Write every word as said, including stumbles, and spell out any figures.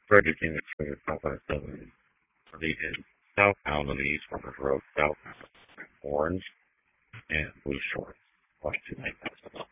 Frederick English River Southwest Dublin. The southbound on the East Rivers Road, southbound, orange and blue shorts. Watch two night